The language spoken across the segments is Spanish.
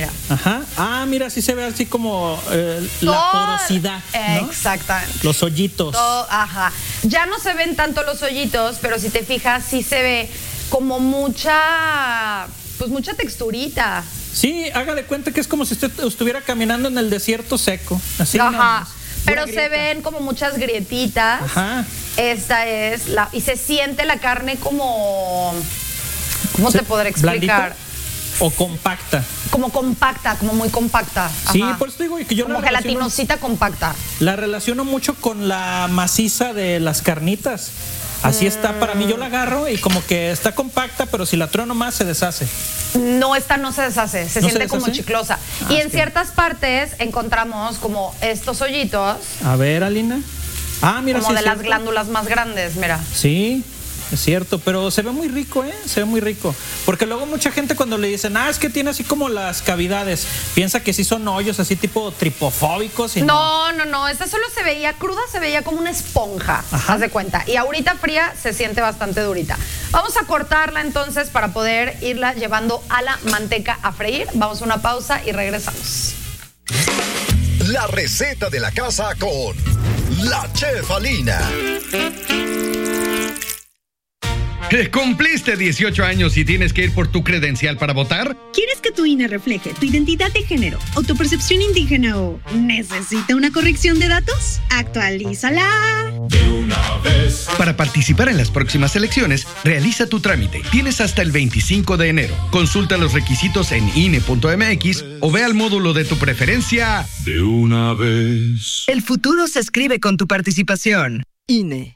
mira. Ajá. Ah, mira, sí se ve así como la porosidad, ¿no? Exactamente. Los hoyitos. Ajá. Ya no se ven tanto los hoyitos, pero si te fijas, sí se ve como mucha texturita. Sí, haga de cuenta que es como si usted estuviera caminando en el desierto seco. Así. Ajá. Pero se ven como muchas grietitas. Ajá. Esta es y se siente la carne como, ¿cómo te podré explicar? ¿Blandita o compacta? Como compacta, como muy compacta. Ajá. Sí, por eso digo que yo como gelatinosita compacta. La relaciono mucho con la maciza de las carnitas. Así está, para mí yo la agarro y como que está compacta, pero si la trueno más se deshace. No, esta no se deshace, se siente como chiclosa. Y en ciertas partes encontramos como estos hoyitos. A ver, Alina. Ah, mira, como de las glándulas más grandes, mira. Sí, es cierto, pero se ve muy rico, se ve muy rico. Porque luego mucha gente cuando le dicen, es que tiene así como las cavidades, piensa que sí son hoyos así tipo tripofóbicos. Y no, esta solo se veía cruda, se veía como una esponja, haz de cuenta. Y ahorita fría se siente bastante durita. Vamos a cortarla entonces para poder irla llevando a la manteca a freír. Vamos a una pausa y regresamos. La receta de la casa con la Chef Alina. ¿Cumpliste 18 años y tienes que ir por tu credencial para votar? ¿Quieres que tu INE refleje tu identidad de género o tu percepción indígena o necesita una corrección de datos? ¡Actualízala! De una vez. Para participar en las próximas elecciones, realiza tu trámite. Tienes hasta el 25 de enero. Consulta los requisitos en INE.mx o ve al módulo de tu preferencia. De una vez. El futuro se escribe con tu participación. INE.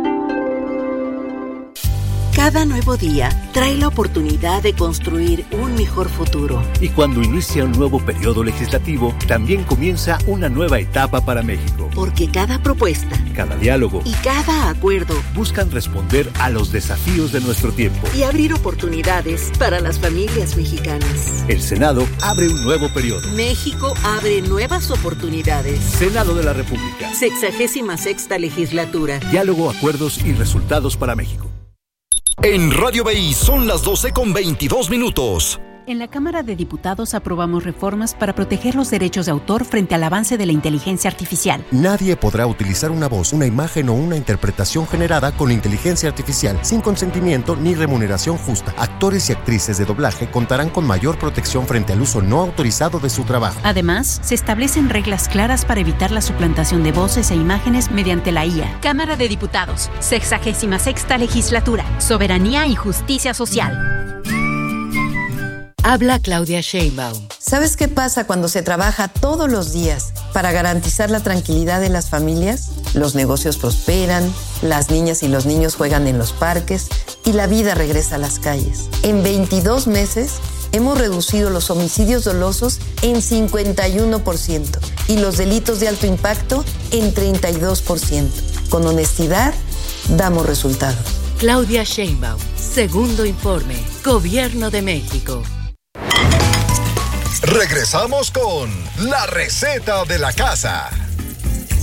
Cada nuevo día trae la oportunidad de construir un mejor futuro. Y cuando inicia un nuevo periodo legislativo, también comienza una nueva etapa para México. Porque cada propuesta, cada diálogo y cada acuerdo buscan responder a los desafíos de nuestro tiempo y abrir oportunidades para las familias mexicanas. El Senado abre un nuevo periodo. México abre nuevas oportunidades. Senado de la República. 66ª legislatura. Diálogo, acuerdos y resultados para México. En Radio BI son las 12:22. En la Cámara de Diputados aprobamos reformas para proteger los derechos de autor frente al avance de la inteligencia artificial. Nadie podrá utilizar una voz, una imagen o una interpretación generada con inteligencia artificial sin consentimiento ni remuneración justa. Actores y actrices de doblaje contarán con mayor protección frente al uso no autorizado de su trabajo. Además, se establecen reglas claras para evitar la suplantación de voces e imágenes mediante la IA. Cámara de Diputados, 66ª legislatura, soberanía y justicia social. Habla Claudia Sheinbaum. ¿Sabes qué pasa cuando se trabaja todos los días para garantizar la tranquilidad de las familias? Los negocios prosperan, las niñas y los niños juegan en los parques y la vida regresa a las calles. En 22 meses hemos reducido los homicidios dolosos en 51% y los delitos de alto impacto en 32%. Con honestidad, damos resultados. Claudia Sheinbaum, segundo informe, Gobierno de México. Regresamos con la receta de la casa.